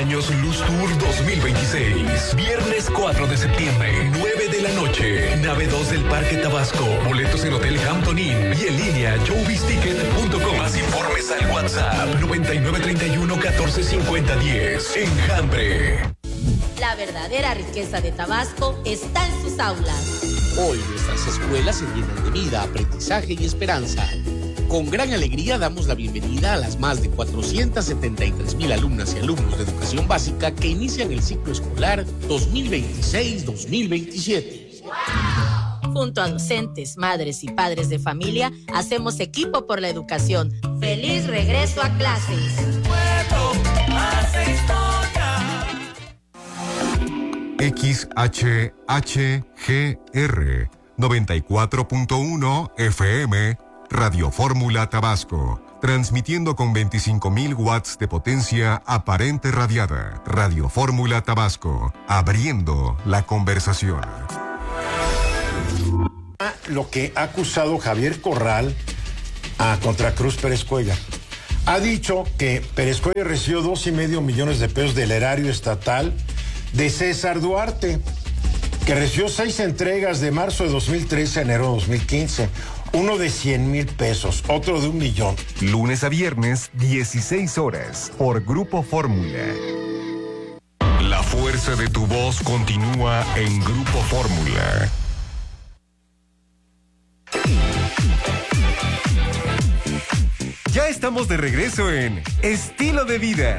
años Luz Tour 2026. Viernes 4 de septiembre, 9 de la noche. Nave 2 del Parque Tabasco. Boletos en Hotel Hampton Inn y en línea showbizticket.com. Más informes al WhatsApp 9931 145010. Enjambre. La verdadera riqueza de Tabasco está en sus aulas. Hoy nuestras escuelas se llenan de vida, aprendizaje y esperanza. Con gran alegría damos la bienvenida a las más de 473,000 alumnas y alumnos de educación básica que inician el ciclo escolar 2026-2027. Junto a docentes, madres y padres de familia, hacemos equipo por la educación. ¡Feliz regreso a clases! Pueblo hace historia. XHHGR 94.1 FM Radio Fórmula Tabasco, transmitiendo con 25,000 watts de potencia aparente radiada. Radio Fórmula Tabasco, abriendo la conversación. Lo que ha acusado Javier Corral contra Cruz Pérez Cuellar. Ha dicho que Pérez Cuellar recibió 2.5 millones de pesos del erario estatal de César Duarte, que recibió 6 entregas de marzo de 2013 a enero de 2015. Uno de 100,000 pesos, otro de 1,000,000. Lunes a viernes, 16 horas, por Grupo Fórmula. La fuerza de tu voz continúa en Grupo Fórmula. Ya estamos de regreso en Estilo de Vida.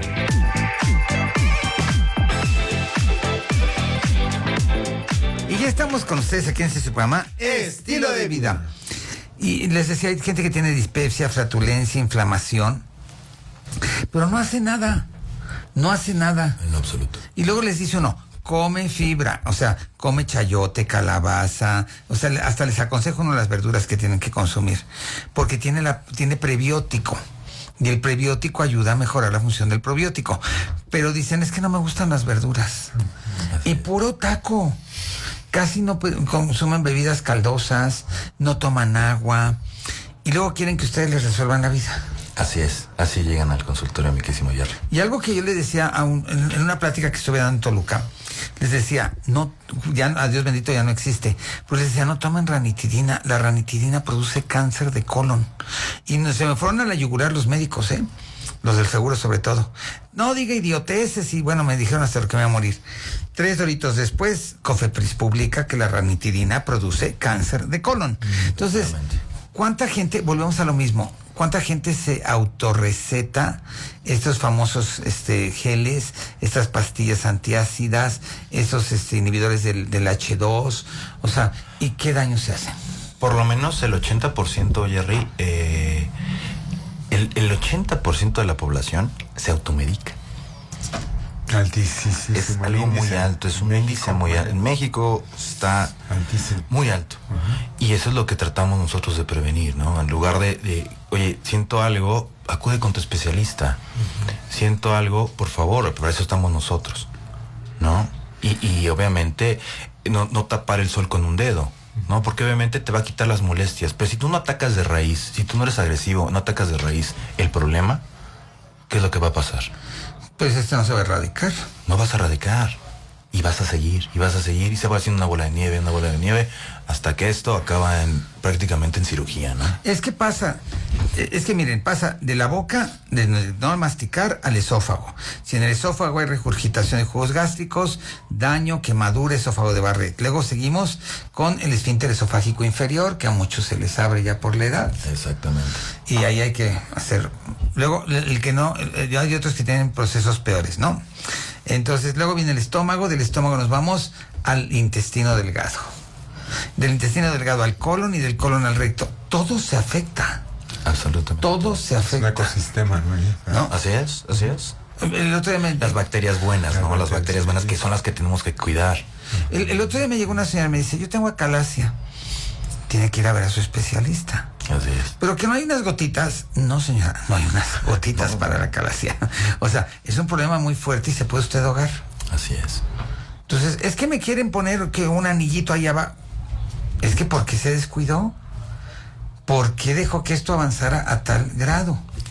Y ya estamos con ustedes aquí en este programa Estilo de Vida. Y les decía, hay gente que tiene dispepsia, flatulencia, inflamación, pero no hace nada. No hace nada. En absoluto. Y luego les dice uno, come fibra, o sea, come chayote, calabaza, o sea, hasta les aconsejo uno las verduras que tienen que consumir, porque tiene prebiótico. Y el prebiótico ayuda a mejorar la función del probiótico. Pero dicen, es que no me gustan las verduras. Y puro taco. Casi no consumen bebidas caldosas, no toman agua, y luego quieren que ustedes les resuelvan la vida. Así es, así llegan al consultorio, miquísimo Jerry. Y algo que yo les decía en una plática que estuve dando en Toluca, les decía, no, ya a Dios bendito ya no existe, pues les decía, no tomen ranitidina, la ranitidina produce cáncer de colon. Y se me fueron a la yugular los médicos, los del seguro sobre todo. No diga idioteces, y bueno, me dijeron hasta lo que me voy a morir. 3 horitos después, Cofepris publica que la ranitidina produce cáncer de colon. Entonces, ¿cuánta gente, volvemos a lo mismo, cuánta gente se autorreceta estos famosos geles, estas pastillas antiácidas, estos inhibidores del H2, o sea, y qué daño se hacen? Por lo menos el 80%, Jerry, el 80% de la población se automedica. Altísimo. Es algo muy alto, es un índice muy alto. En México está altísimo, muy alto. Y eso es lo que tratamos nosotros de prevenir, ¿no? En lugar de oye, siento algo, acude con tu especialista. Siento algo, por favor, para eso estamos nosotros, ¿no? Y obviamente no tapar el sol con un dedo, ¿no? Porque obviamente te va a quitar las molestias. Pero si tú no atacas de raíz, si tú no eres agresivo, no atacas de raíz el problema, ¿qué es lo que va a pasar? Pues no se va a erradicar. No vas a erradicar. Y vas a seguir, y se va haciendo una bola de nieve, hasta que esto acaba prácticamente en cirugía, ¿no? Es que miren, pasa de la boca, de no masticar, al esófago. Si en el esófago hay regurgitación de jugos gástricos, daño, quemadura, esófago de Barrett. Luego seguimos con el esfínter esofágico inferior, que a muchos se les abre ya por la edad. Exactamente. Y ahí hay que hacer. Luego, el que no, hay otros que tienen procesos peores, ¿no? Entonces, luego viene el estómago, del estómago nos vamos al intestino delgado. Del intestino delgado al colon y del colon al recto. Todo se afecta. Absolutamente. Todo se afecta. Es un ecosistema, ¿no? Así es. El otro día las bacterias buenas, ¿no? Las bacterias buenas que son las que tenemos que cuidar. El otro día me llegó una señora y me dice, yo tengo acalasia. Tiene que ir a ver a su especialista. Así es. Pero que no hay unas gotitas. No, señora, no hay unas gotitas para la acalasia. O sea, es un problema muy fuerte y se puede usted ahogar. Así es. Entonces, es que me quieren poner que un anillito allá va. Es que ¿por qué se descuidó? ¿Por qué dejó que esto avanzara a tal grado?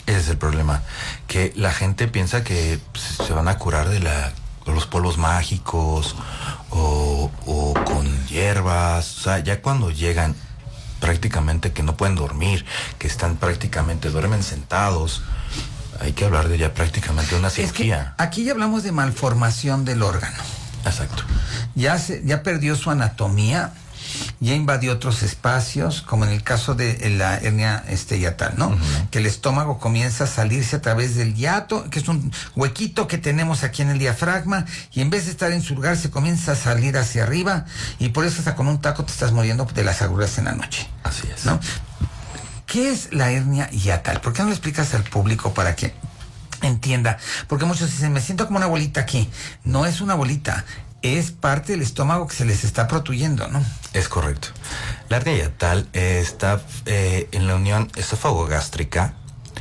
Ese es el problema, que la gente piensa que se van a curar de los polvos mágicos o con hierbas. O sea, ya cuando llegan prácticamente que no pueden dormir, que están prácticamente, duermen sentados, hay que hablar de ya prácticamente una cirugía. Es que aquí ya hablamos de malformación del órgano. Exacto. Ya perdió su anatomía, ya invadió otros espacios, como en el caso de la hernia hiatal, ¿no? Que el estómago comienza a salirse a través del hiato, que es un huequito que tenemos aquí en el diafragma, y en vez de estar en su lugar se comienza a salir hacia arriba, y por eso hasta con un taco te estás muriendo de las agruras en la noche. Así es. ¿No? ¿Qué es la hernia hiatal? ¿Por qué no lo explicas al público para que entienda? Porque muchos dicen, me siento como una bolita aquí. No es una bolita, es parte del estómago que se les está protuyendo, ¿no? Es correcto. La hernia hiatal está en la unión esófago-gástrica.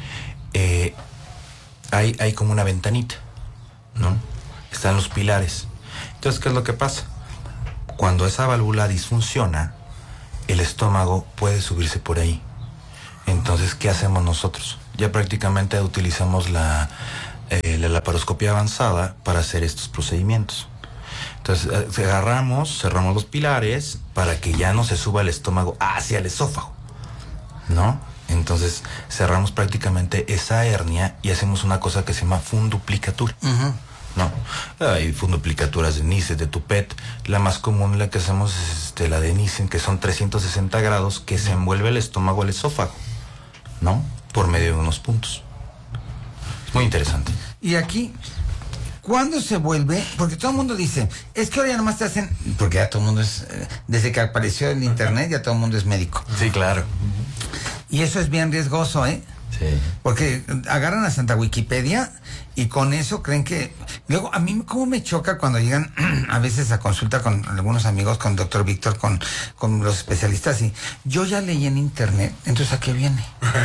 Hay como una ventanita, ¿no? Están los pilares. Entonces, ¿qué es lo que pasa? Cuando esa válvula disfunciona, el estómago puede subirse por ahí. Entonces, ¿qué hacemos nosotros? Ya prácticamente utilizamos la laparoscopia avanzada para hacer estos procedimientos. Entonces, cerramos los pilares para que ya no se suba el estómago hacia el esófago, ¿no? Entonces, cerramos prácticamente esa hernia y hacemos una cosa que se llama funduplicatura. ¿No? Hay funduplicaturas de Nissen, de Toupet. La más común, la que hacemos, es la de Nissen, que son 360 grados, que se envuelve el estómago al esófago, ¿no? Por medio de unos puntos. Es muy interesante. Y aquí, ¿cuándo se vuelve? Porque todo el mundo dice, es que ahora ya nomás te hacen, porque ya todo el mundo es, desde que apareció el internet, ya todo el mundo es médico. Sí, claro. Y eso es bien riesgoso, ¿eh? Sí. Porque agarran a Santa Wikipedia y con eso creen que... Luego, a mí cómo me choca cuando llegan a veces a consulta con algunos amigos, con doctor Víctor, con los especialistas, y yo ya leí en internet, entonces ¿a qué viene?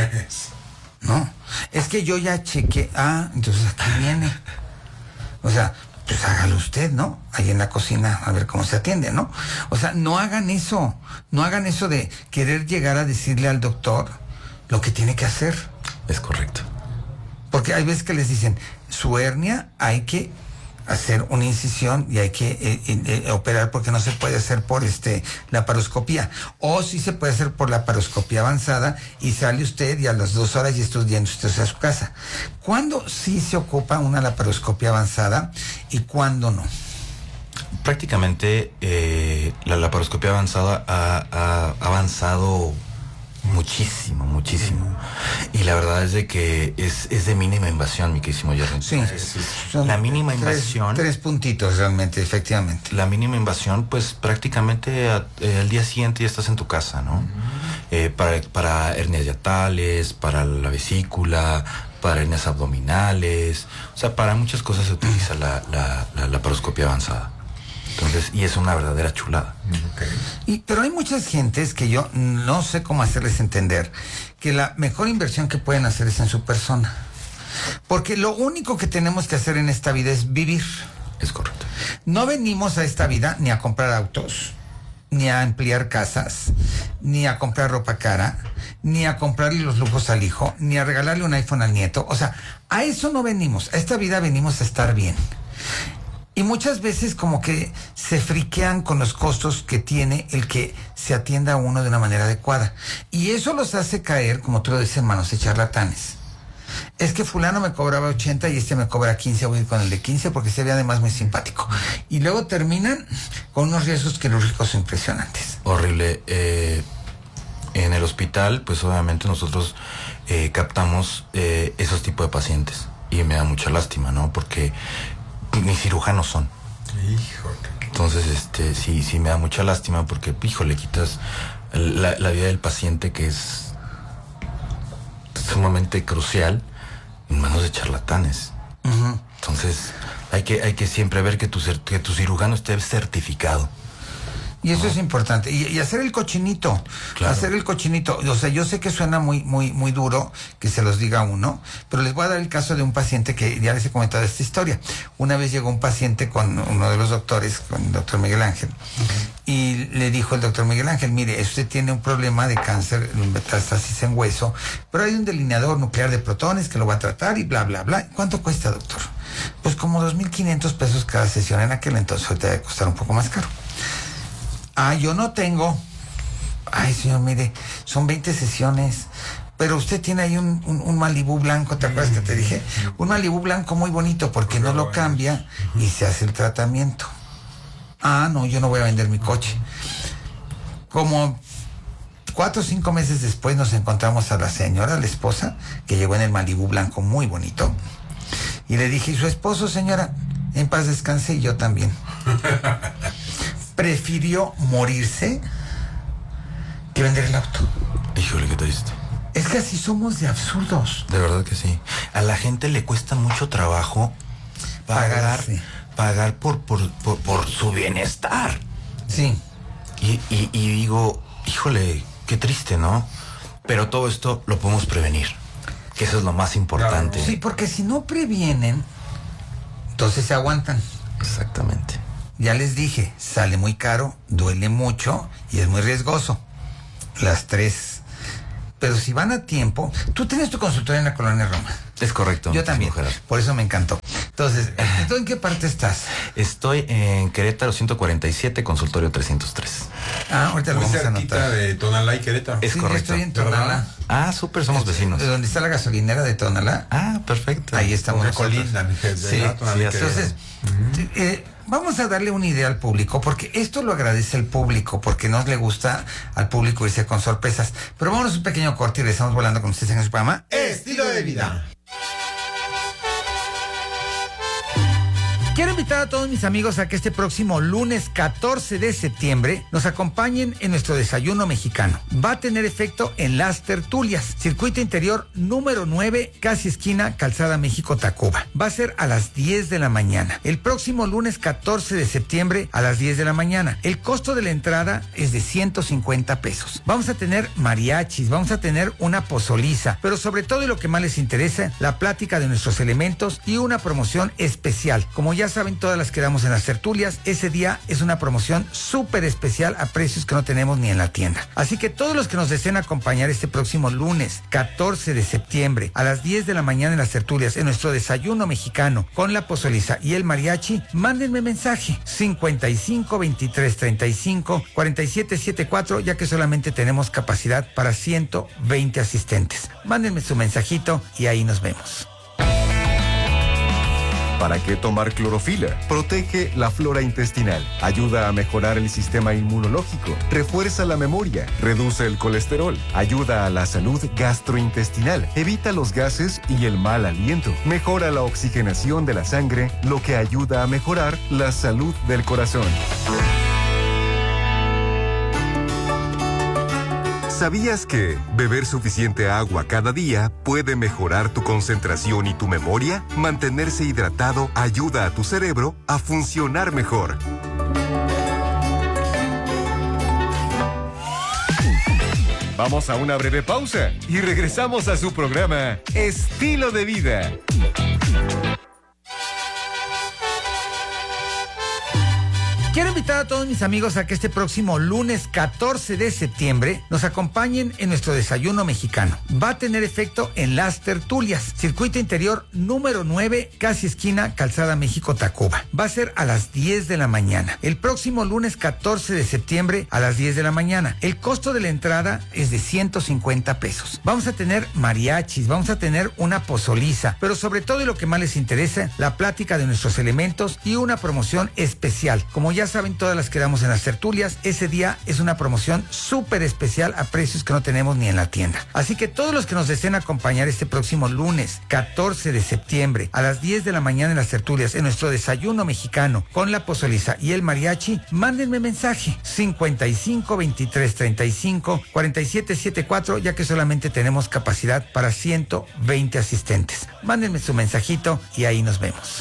No, es que yo ya chequé, entonces ¿a qué viene? O sea, pues hágalo usted, ¿no? Ahí en la cocina, a ver cómo se atiende, ¿no? O sea, no hagan eso de querer llegar a decirle al doctor lo que tiene que hacer. Es correcto. Porque hay veces que les dicen, su hernia hay que hacer una incisión y hay que operar porque no se puede hacer por laparoscopía. O sí se puede hacer por laparoscopía avanzada y sale usted y a las 2 horas ya está yendo usted a su casa. ¿Cuándo sí se ocupa una laparoscopía avanzada y cuándo no? Prácticamente la laparoscopia avanzada ha avanzado muchísimo. Y la verdad es de que es de mínima invasión, mi querísimo Jerry. Sí, la mínima invasión. 3 puntitos realmente, efectivamente. La mínima invasión, pues prácticamente al día siguiente ya estás en tu casa, ¿no? Para hernias hiatales, para la vesícula, para hernias abdominales. O sea, para muchas cosas se utiliza la laparoscopia avanzada. Entonces, y es una verdadera chulada. Pero hay muchas gentes que yo no sé cómo hacerles entender que la mejor inversión que pueden hacer es en su persona. Porque lo único que tenemos que hacer en esta vida es vivir. Es correcto. No venimos a esta vida ni a comprar autos, ni a ampliar casas, ni a comprar ropa cara, ni a comprarle los lujos al hijo, ni a regalarle un iPhone al nieto. O sea, a eso no venimos. A esta vida venimos a estar bien. Y muchas veces como que se friquean con los costos que tiene el que se atienda a uno de una manera adecuada. Y eso los hace caer, como tú lo dices, en manos de charlatanes. Es que fulano me cobraba 80 y me cobra 15, voy a ir con el de 15 porque se ve además muy simpático. Y luego terminan con unos riesgos quirúrgicos impresionantes. Horrible. En el hospital, pues obviamente nosotros captamos esos tipos de pacientes. Y me da mucha lástima, ¿no? Porque ni cirujanos son. Híjole. Entonces, sí me da mucha lástima porque, le quitas la vida del paciente, que es sumamente crucial, en manos de charlatanes. Entonces, hay que siempre ver que tu cirujano esté certificado. Y eso es importante. Y hacer el cochinito. Claro. Hacer el cochinito. O sea, yo sé que suena muy duro que se los diga uno, pero les voy a dar el caso de un paciente que ya les he comentado esta historia. Una vez llegó un paciente con uno de los doctores, con el doctor Miguel Ángel, Y le dijo el doctor Miguel Ángel, mire, usted tiene un problema de cáncer, metástasis en hueso, pero hay un delineador nuclear de protones que lo va a tratar y bla, bla, bla. ¿Cuánto cuesta, doctor? Pues como 2,500 pesos cada sesión. En aquel entonces ahorita debe costar un poco más caro. Yo no tengo. Ay, señor, mire, son 20 sesiones. Pero usted tiene ahí un Malibú blanco, ¿te acuerdas que te dije? Un Malibú blanco muy bonito porque no lo cambia y se hace el tratamiento. No, yo no voy a vender mi coche. Como 4 o 5 meses después nos encontramos a la señora, la esposa, que llegó en el Malibú blanco muy bonito. Y le dije, ¿y su esposo, señora? En paz descanse, y yo también. Prefirió morirse que vender el auto. Híjole, qué triste. Es que así somos de absurdos. De verdad que sí. A la gente le cuesta mucho trabajo pagar por su bienestar. Sí. Y digo, híjole, qué triste, ¿no? Pero todo esto lo podemos prevenir, que eso es lo más importante. Sí, porque si no previenen, entonces se aguantan. Exactamente. Ya les dije, sale muy caro, duele mucho y es muy riesgoso. Las 3. Pero si van a tiempo, tú tienes tu consultorio en la Colonia Roma. Es correcto. Yo también, por eso me encantó. Entonces, ¿tú en qué parte estás? Estoy en Querétaro 147, consultorio 303. Ahorita lo vamos a anotar. De Tonalá y Querétaro. Es correcto. Yo estoy en Tonalá. Súper, somos vecinos. ¿De dónde está la gasolinera de Tonalá? Perfecto. Ahí estamos nosotros. Colinda, sí, entonces, vamos a darle una idea al público, porque esto lo agradece el público, porque no le gusta al público irse con sorpresas. Pero vámonos a un pequeño corte y regresamos volando con ustedes en el programa Estilo de Vida. Quiero invitar a todos mis amigos a que este próximo lunes 14 de septiembre nos acompañen en nuestro desayuno mexicano. Va a tener efecto en Las Tertulias, circuito interior número 9, casi esquina Calzada México-Tacuba. Va a ser a las 10 de la mañana. El próximo lunes 14 de septiembre a las 10 de la mañana. El costo de la entrada es de 150 pesos. Vamos a tener mariachis, vamos a tener una pozoliza, pero sobre todo, y lo que más les interesa, la plática de nuestros elementos y una promoción especial. Como ya saben, todas las que damos en Las Tertulias, ese día es una promoción súper especial a precios que no tenemos ni en la tienda. Así que todos los que nos deseen acompañar este próximo lunes 14 de septiembre a las 10 de la mañana en Las Tertulias, en nuestro desayuno mexicano con la pozoliza y el mariachi, mándenme mensaje 55 23 35 47 74, ya que solamente tenemos capacidad para 120 asistentes. Mándenme su mensajito y ahí nos vemos. ¿Para qué tomar clorofila? Protege la flora intestinal, ayuda a mejorar el sistema inmunológico, refuerza la memoria, reduce el colesterol, ayuda a la salud gastrointestinal, evita los gases y el mal aliento, mejora la oxigenación de la sangre, lo que ayuda a mejorar la salud del corazón. ¿Sabías que beber suficiente agua cada día puede mejorar tu concentración y tu memoria? Mantenerse hidratado ayuda a tu cerebro a funcionar mejor. Vamos a una breve pausa y regresamos a su programa Estilo de Vida. Quiero invitar a todos mis amigos a que este próximo lunes 14 de septiembre nos acompañen en nuestro desayuno mexicano. Va a tener efecto en Las Tertulias, circuito interior número 9, casi esquina Calzada México-Tacuba. Va a ser a las 10 de la mañana. El próximo lunes 14 de septiembre a las 10 de la mañana. El costo de la entrada es de 150 pesos. Vamos a tener mariachis, vamos a tener una pozoliza, pero sobre todo, y lo que más les interesa, la plática de nuestros elementos y una promoción especial. Como ya saben, todas las que damos en Las Tertulias, ese día es una promoción súper especial a precios que no tenemos ni en la tienda. Así que todos los que nos deseen acompañar este próximo lunes 14 de septiembre a las 10 de la mañana en Las Tertulias, en nuestro desayuno mexicano con la pozoliza y el mariachi, mándenme mensaje 55 23 35 47 74, ya que solamente tenemos capacidad para 120 asistentes. Mándenme su mensajito y ahí nos vemos.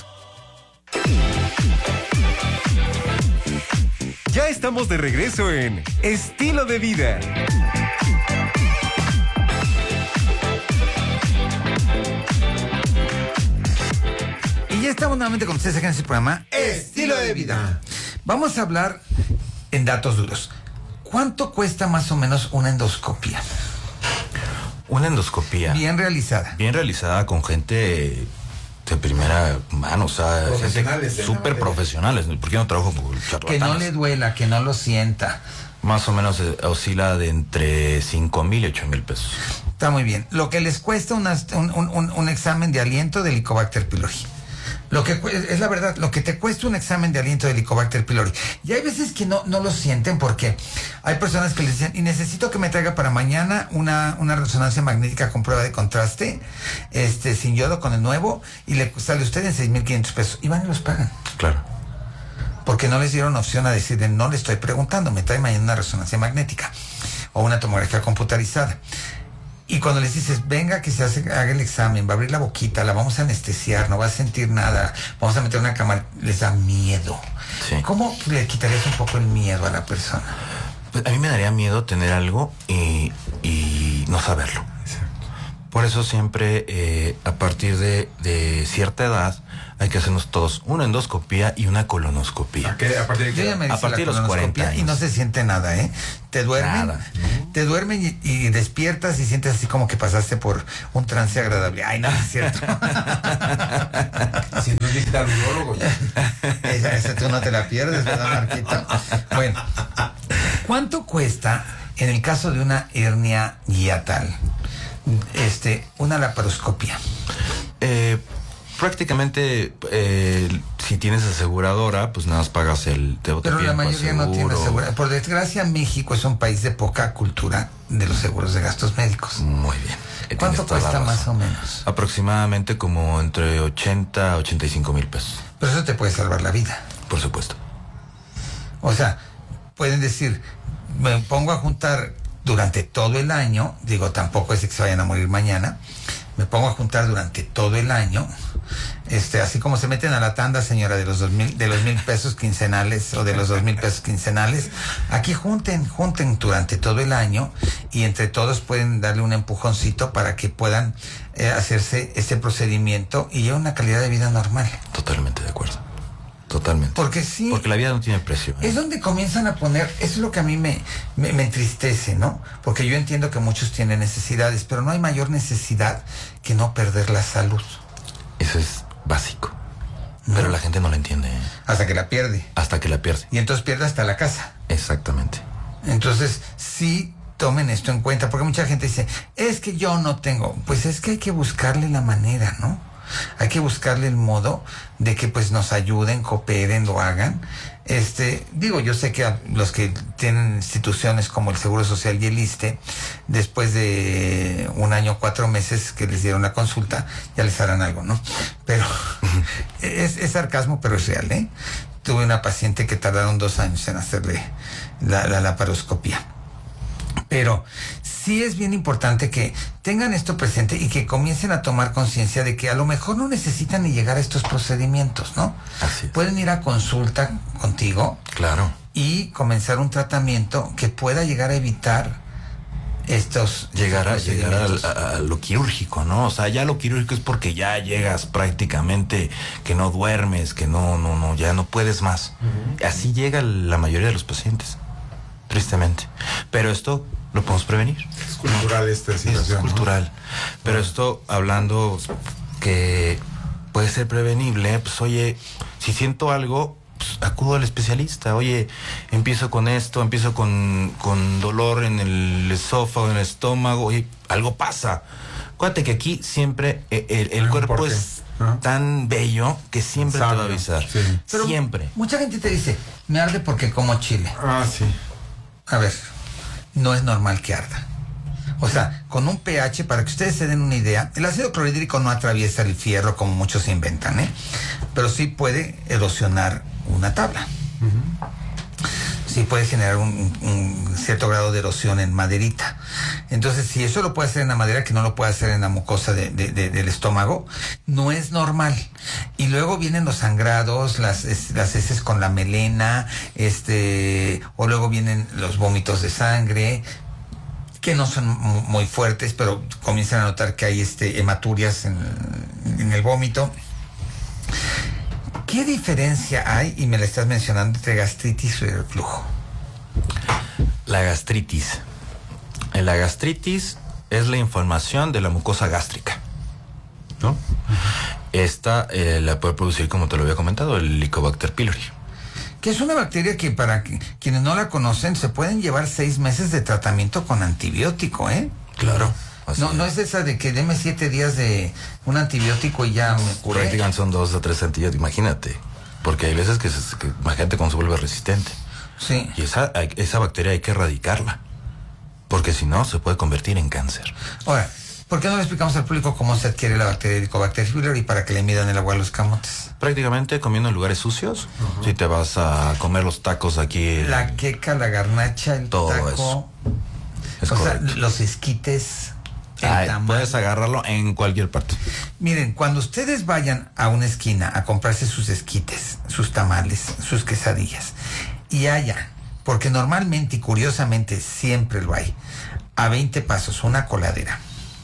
Ya estamos de regreso en Estilo de Vida. Y ya estamos nuevamente con ustedes aquí en este programa Estilo de Vida. Vamos a hablar en datos duros, ¿cuánto cuesta más o menos una endoscopia? Una endoscopía. Bien realizada. Bien realizada con gente de primera mano, o sea, Profesionales, gente súper profesionales. ¿Por qué no trabajo con charlatanes? Que no le duela, que no lo sienta. Más o menos oscila de entre 5,000 y 8,000 pesos. Está muy bien. Lo que les cuesta un examen de aliento de Helicobacter pylori. Lo que es la verdad, lo que te cuesta un examen de aliento de Helicobacter pylori. Y hay veces que no lo sienten porque hay personas que les dicen, y necesito que me traiga para mañana una resonancia magnética con prueba de contraste, sin yodo con el nuevo, y le sale a usted en 6,500 pesos. Y van y los pagan. Claro. Porque no les dieron opción a decirle, no le estoy preguntando, me trae mañana una resonancia magnética o una tomografía computarizada. Y cuando les dices, venga que haga el examen, va a abrir la boquita, la vamos a anestesiar, no va a sentir nada, vamos a meter una cámara, les da miedo. Sí. ¿Cómo le quitarías un poco el miedo a la persona? Pues a mí me daría miedo tener algo y no saberlo. Por eso siempre, a partir de cierta edad, hay que hacernos todos una endoscopía y una colonoscopía. ¿A partir de Yo ya me hice a partir la de los 40 colonoscopia años. y no se siente nada, ¿eh? Te duermen, Nada. y despiertas y sientes así como que pasaste por un trance agradable. Ay, no, es cierto. Si no visita al urólogo ya. Esa tú no te la pierdes, ¿verdad, Marquito? Bueno, ¿cuánto cuesta en el caso de una hernia hiatal una laparoscopia? Prácticamente, si tienes aseguradora, pues nada más pagas el... Pero la mayoría no tiene aseguradora. Por desgracia, México es un país de poca cultura de los seguros de gastos médicos. Muy bien. ¿Cuánto cuesta más o menos? Aproximadamente como entre 80 a 85,000 pesos. Pero eso te puede salvar la vida. Por supuesto. O sea, pueden decir, me pongo a juntar durante todo el año, digo, tampoco es que se vayan a morir mañana, me pongo a juntar durante todo el año, así como se meten a la tanda, señora, de los 1,000 pesos quincenales o de los 2,000 pesos quincenales, aquí junten durante todo el año y entre todos pueden darle un empujoncito para que puedan hacerse este procedimiento y llevar una calidad de vida normal. Totalmente de acuerdo. Totalmente. Porque sí. Porque la vida no tiene precio. Es donde comienzan a poner, eso es lo que a mí me entristece, ¿no? Porque yo entiendo que muchos tienen necesidades, pero no hay mayor necesidad que no perder la salud. Eso es básico. ¿No? Pero la gente no lo entiende. Hasta que la pierde. Hasta que la pierde. Y entonces pierde hasta la casa. Exactamente. Entonces, sí tomen esto en cuenta, porque mucha gente dice, es que yo no tengo. Pues es que hay que buscarle la manera, ¿no? Hay que buscarle el modo de que pues nos ayuden, cooperen, lo hagan. Yo sé que a los que tienen instituciones como el Seguro Social y el ISSSTE, después de 1 año, 4 meses que les dieron la consulta, ya les harán algo, ¿no? Pero es sarcasmo, pero es real, ¿eh? Tuve una paciente que tardaron 2 años en hacerle la laparoscopia. Pero sí es bien importante que tengan esto presente y que comiencen a tomar conciencia de que a lo mejor no necesitan ni llegar a estos procedimientos, ¿no? Así es. Pueden ir a consulta contigo. Claro. Y comenzar un tratamiento que pueda llegar a evitar llegar a lo quirúrgico, ¿no? O sea, ya lo quirúrgico es porque ya llegas prácticamente que no duermes, que ya no puedes más. Uh-huh. Así llega la mayoría de los pacientes, tristemente. Pero esto lo podemos prevenir. Es cultural esta situación. Es cultural. ¿No? Pero esto, hablando que puede ser prevenible, pues oye, si siento algo, pues acudo al especialista. Oye, empiezo con esto, empiezo con dolor en el esófago, en el estómago. Oye, algo pasa. Acuérdate que aquí siempre el cuerpo es tan bello que siempre te va a avisar. Sí. Pero siempre. Mucha gente te dice, me arde porque como chile. Sí. A ver, no es normal que arda. O sea, con un pH, para que ustedes se den una idea, el ácido clorhídrico no atraviesa el fierro como muchos inventan, ¿eh? Pero sí puede erosionar una tabla. Uh-huh. Sí puede generar un cierto grado de erosión en maderita. Entonces, si eso lo puede hacer en la madera, que no lo puede hacer en la mucosa del estómago, no es normal. Y luego vienen los sangrados, las heces con la melena, o luego vienen los vómitos de sangre, que no son muy fuertes, pero comienzan a notar que hay hematurias en el vómito. ¿Qué diferencia hay, y me la estás mencionando, entre gastritis y reflujo? La gastritis. La gastritis es la inflamación de la mucosa gástrica, ¿no? Esta la puede producir, como te lo había comentado, el Helicobacter pylori. Que es una bacteria que para quienes no la conocen se pueden llevar 6 meses de tratamiento con antibiótico, ¿eh? Claro. No es esa de que deme 7 días de un antibiótico y ya me curé. Prácticamente son 2 o 3 antibióticos, imagínate. Porque hay veces que imagínate cómo se vuelve resistente. Sí. Y esa bacteria hay que erradicarla. Porque si no, se puede convertir en cáncer. Ahora, ¿por qué no le explicamos al público cómo se adquiere la bacteria Helicobacter pylori para que le midan el agua a los camotes? Prácticamente comiendo en lugares sucios. Si te vas a comer los tacos aquí. La queca, la garnacha, el todo taco. Eso. Es o correcto. sea, los esquites. Puedes agarrarlo en cualquier parte. Miren, cuando ustedes vayan a una esquina a comprarse sus esquites, sus tamales, sus quesadillas, y haya, porque normalmente y curiosamente siempre lo hay, a 20 pasos una coladera,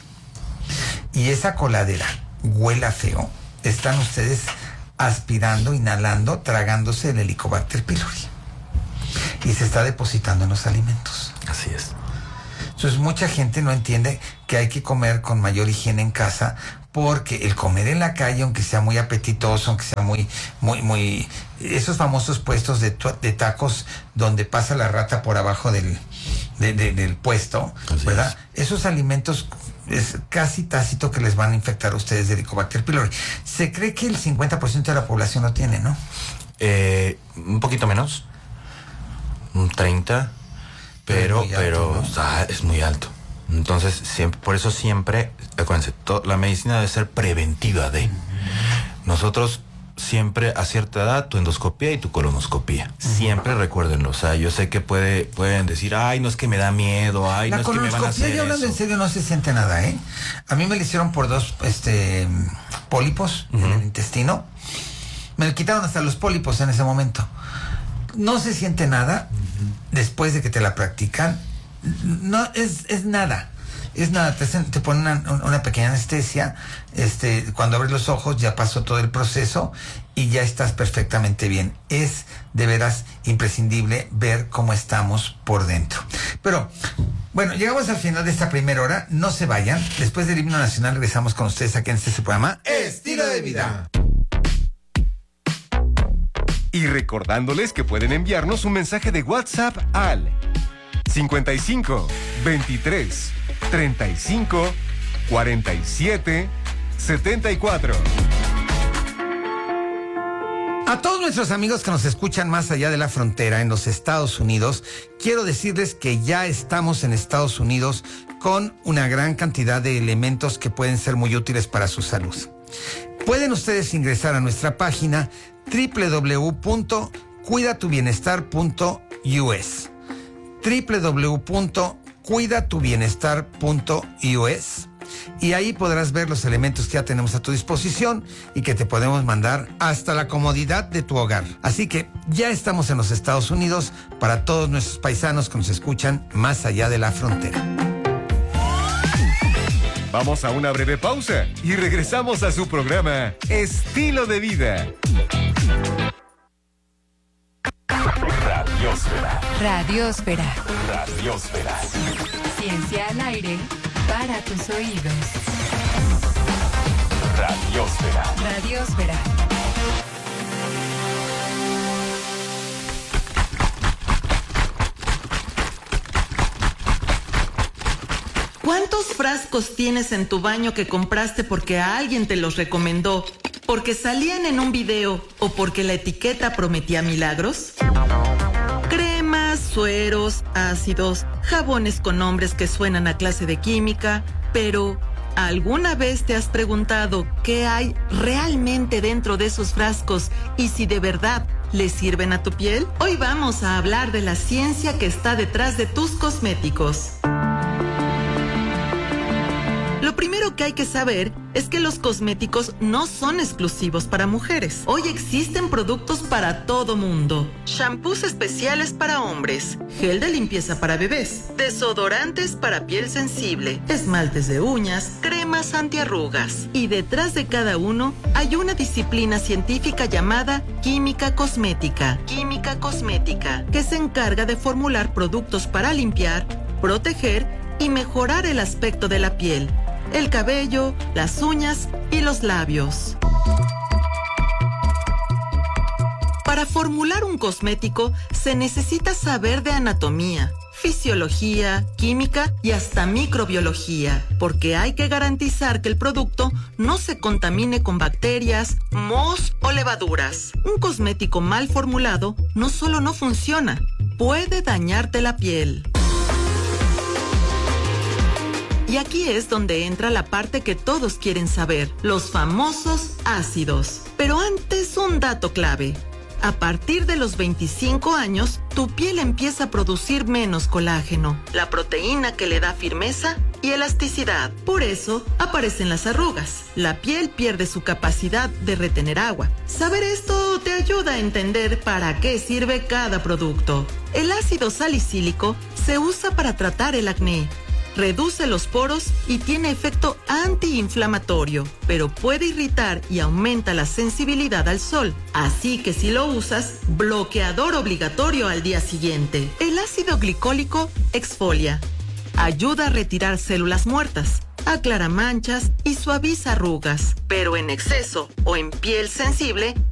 y esa coladera huela feo, están ustedes aspirando, inhalando, tragándose el Helicobacter pylori, y se está depositando en los alimentos. Así es. Entonces mucha gente no entiende que hay que comer con mayor higiene en casa, porque el comer en la calle, aunque sea muy apetitoso, aunque sea muy esos famosos puestos de tacos donde pasa la rata por abajo del puesto, así ¿verdad? Es. Esos alimentos es casi tácito que les van a infectar a ustedes de Helicobacter pylori. Se cree que el 50% de la población lo tiene, ¿no? Un poquito menos, un 30%. Pero es muy alto. Entonces, por eso siempre, acuérdense, la medicina debe ser preventiva de. Nosotros siempre a cierta edad, tu endoscopía y tu colonoscopía. Siempre recuérdenlo. O sea, yo sé que pueden decir, ay, no es que me da miedo, ay, no es que me van a hacer eso. Ya hablando en serio, no se siente nada, ¿eh? A mí me le hicieron por 2 pólipos en el intestino. Me le quitaron hasta los pólipos en ese momento. No se siente nada. Después de que te la practican, no es nada. Es nada, te ponen una pequeña anestesia, cuando abres los ojos ya pasó todo el proceso y ya estás perfectamente bien. Es de veras imprescindible ver cómo estamos por dentro. Pero, bueno, llegamos al final de esta primera hora, no se vayan. Después del himno nacional regresamos con ustedes aquí en este programa Estilo de Vida. Y recordándoles que pueden enviarnos un mensaje de WhatsApp al 55 23 35 47 74. A todos nuestros amigos que nos escuchan más allá de la frontera en los Estados Unidos, quiero decirles que ya estamos en Estados Unidos con una gran cantidad de elementos que pueden ser muy útiles para su salud. Pueden ustedes ingresar a nuestra página www.cuidatubienestar.us www.cuidatubienestar.us y ahí podrás ver los elementos que ya tenemos a tu disposición y que te podemos mandar hasta la comodidad de tu hogar. Así que ya estamos en los Estados Unidos para todos nuestros paisanos que nos escuchan más allá de la frontera. Vamos a una breve pausa y regresamos a su programa Estilo de Vida. Radiosfera. Radiosfera. Radiosfera. Ciencia al aire para tus oídos. Radiosfera. Radiosfera. ¿Cuántos frascos tienes en tu baño que compraste porque a alguien te los recomendó, porque salían en un video o porque la etiqueta prometía milagros? Cremas, sueros, ácidos, jabones con nombres que suenan a clase de química, pero ¿alguna vez te has preguntado qué hay realmente dentro de esos frascos y si de verdad le sirven a tu piel? Hoy vamos a hablar de la ciencia que está detrás de tus cosméticos. Lo primero primero que hay que saber es que los cosméticos no son exclusivos para mujeres. Hoy existen productos para todo mundo. Shampoos especiales para hombres, gel de limpieza para bebés, desodorantes para piel sensible, esmaltes de uñas, cremas antiarrugas. Y detrás de cada uno hay una disciplina científica llamada química cosmética. Química cosmética, que se encarga de formular productos para limpiar, proteger y mejorar el aspecto de la piel, el cabello, las uñas y los labios. Para formular un cosmético se necesita saber de anatomía, fisiología, química y hasta microbiología, porque hay que garantizar que el producto no se contamine con bacterias, mohos o levaduras. Un cosmético mal formulado no solo no funciona, puede dañarte la piel. Y aquí es donde entra la parte que todos quieren saber, los famosos ácidos. Pero antes, un dato clave. A partir de los 25 años, tu piel empieza a producir menos colágeno, la proteína que le da firmeza y elasticidad. Por eso aparecen las arrugas. La piel pierde su capacidad de retener agua. Saber esto te ayuda a entender para qué sirve cada producto. El ácido salicílico se usa para tratar el acné. Reduce los poros y tiene efecto antiinflamatorio, pero puede irritar y aumenta la sensibilidad al sol. Así que si lo usas, bloqueador obligatorio al día siguiente. El ácido glicólico exfolia. Ayuda a retirar células muertas, aclara manchas y suaviza arrugas, pero en exceso o en piel sensible